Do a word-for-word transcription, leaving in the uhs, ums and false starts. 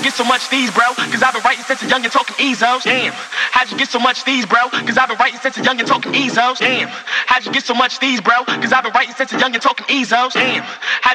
you get so much these, bro? Cause I've been writing since a young and talking Ezos. Damn, how'd you get so much these, bro? Cause I've been writing since a young and talking Ezos. Damn, how'd you get so much these, bro? Cause I've been writing since a young and talking Ezos. Damn, how'd